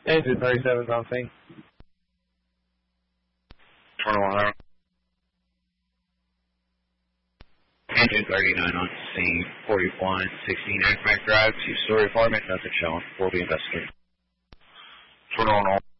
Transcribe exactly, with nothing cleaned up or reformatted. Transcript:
Engine thirty-seven's on scene. twenty-one. Engine thirty-nine on scene, forty-one sixteen Acmac Drive, two-story apartment, nothing showing. We'll be investigating. twenty-one.